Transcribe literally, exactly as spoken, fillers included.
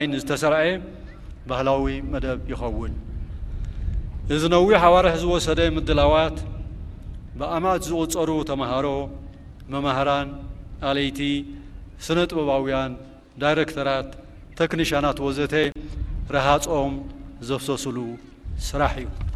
ዝተሰርዐ ባህላዊ መደብ ይኸውን እዚ ነዊሕ ሓዋርሕ ዝወሰደ ምድላዋት ብኣማት ዝቑፀሩ ተምሃሮ መምህራን ኣለይቲ ስነ ጥበባውያን ዳይሬክተራት ተክኒሻናት ወዘተ ረሃጾም ዘፍሰስሉ ስራሕ እዩ